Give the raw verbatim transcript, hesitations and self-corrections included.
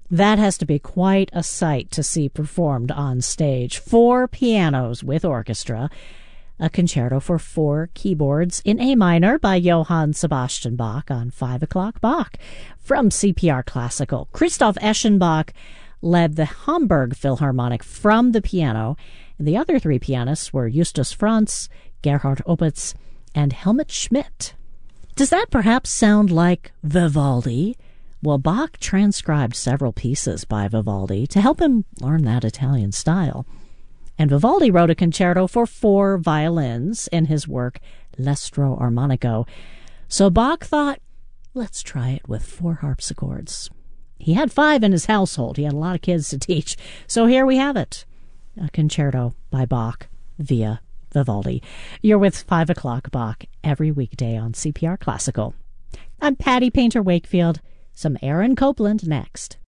That has to be quite a sight to see performed on stage. Four pianos with orchestra, a concerto for four keyboards in A minor by Johann Sebastian Bach on five o'clock Bach. From C P R Classical, Christoph Eschenbach led the Hamburg Philharmonic from the piano, and the other three pianists were Justus Franz, Gerhard Opitz, and Helmut Schmidt. Does that perhaps sound like Vivaldi? Well, Bach transcribed several pieces by Vivaldi to help him learn that Italian style. And Vivaldi wrote a concerto for four violins in his work L'Estro Armonico. So Bach thought, let's try it with four harpsichords. He had five in his household. He had a lot of kids to teach. So here we have it, a concerto by Bach via Vivaldi. You're with five o'clock Bach every weekday on C P R Classical. I'm Patty Painter Wakefield. Some Aaron Copland next.